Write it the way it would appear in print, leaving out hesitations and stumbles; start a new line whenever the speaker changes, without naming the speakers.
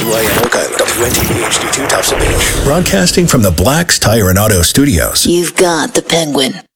WIN Oak Island, WNTV HD2 Towson Beach.
Broadcasting from the Black's Tire and Auto Studios.
You've got the Penguin.